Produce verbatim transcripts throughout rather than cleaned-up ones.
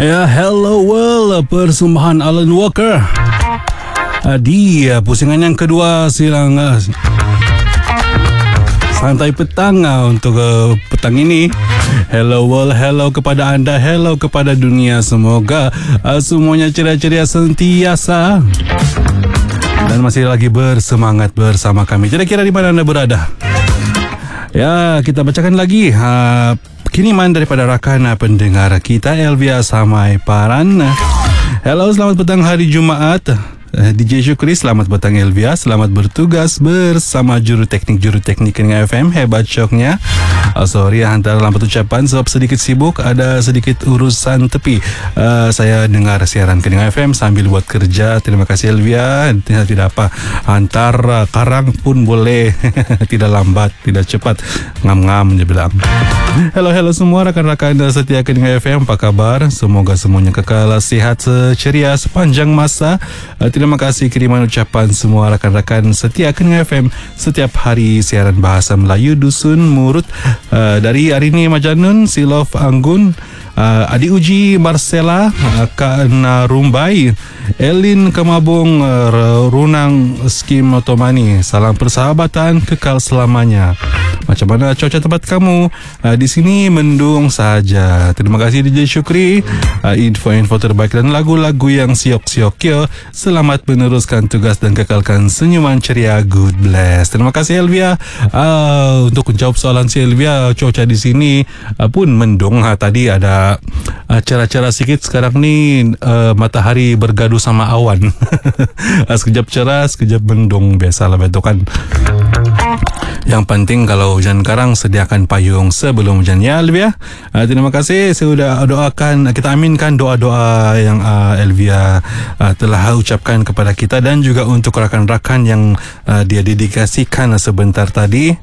Ya, Hello World, persembahan Alan Walker uh, di uh, pusingan yang kedua silang uh, santai petang uh, untuk uh, petang ini. Hello World, hello kepada anda, hello kepada dunia. Semoga uh, semuanya ceria-ceria sentiasa dan masih lagi bersemangat bersama kami. Kira-kira di mana anda berada? Ya, kita bacakan lagi uh, kiriman daripada rakan pendengar kita, Elvia Samai Paran. Hello, selamat petang hari Jumaat. D J Syukri, selamat petang Elvia. Selamat bertugas bersama juru teknik-juru teknik dengan F M. Hebat syoknya. Oh, sorry, hantar lambat ucapan sebab sedikit sibuk, ada sedikit urusan tepi. Uh, saya dengar siaran Kening F M sambil buat kerja. Terima kasih Elvia. Tidak, tidak apa. Hantar uh, karang pun boleh. Tidak lambat, tidak cepat. Ngam-ngam dia bilang. Hello, hello semua rakan-rakan setia Kening F M. Apa kabar? Semoga semuanya kekal sihat, ceria sepanjang masa. Uh, terima kasih kiriman ucapan semua rakan-rakan setia Kening F M. Setiap hari siaran bahasa Melayu Dusun Murut. Uh, dari Arini Majanun, Silof Anggun, uh, Adi Uji Marcella, uh, Kak Narumbai, Elin Kemabung, uh, Runang Skim Otomani. Salam persahabatan kekal selamanya. Macam mana cuaca tempat kamu? Uh, di sini mendung saja. Terima kasih D J Syukri. Uh, info-info terbaik dan lagu-lagu yang siok-siok yo. Selamat meneruskan tugas dan kekalkan senyuman ceria. Good bless. Terima kasih Elvia. Uh, untuk menjawab soalan si Elvia, cuaca di sini uh, pun mendung. Ha, tadi ada uh, cerah-cerah sikit. Sekarang ni uh, matahari bergaduh sama awan. uh, sekejap cerah, sekejap mendung. Biasalah betul kan. Yang penting kalau hujan karang, sediakan payung sebelum hujan ya Elvia. Uh, terima kasih. Saya sudah doakan, kita aminkan doa-doa yang uh, Elvia uh, telah ucapkan kepada kita dan juga untuk rakan-rakan yang uh, dia dedikasikan sebentar tadi.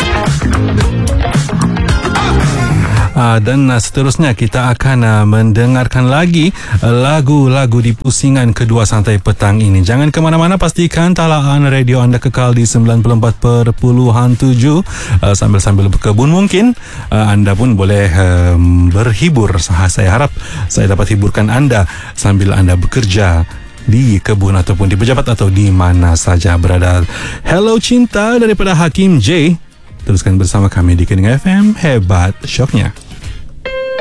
Uh, dan uh, seterusnya kita akan uh, mendengarkan lagi uh, lagu-lagu di pusingan kedua santai petang ini. Jangan ke mana-mana, pastikan talaan radio anda kekal di sembilan puluh empat perpuluhan tujuh. uh, Sambil-sambil berkebun mungkin uh, anda pun boleh uh, berhibur. Saya harap saya dapat hiburkan anda sambil anda bekerja di kebun ataupun di pejabat atau di mana saja berada. Hello Cinta daripada Hakim J. Teruskan bersama kami di Kening F M. Hebat syoknya.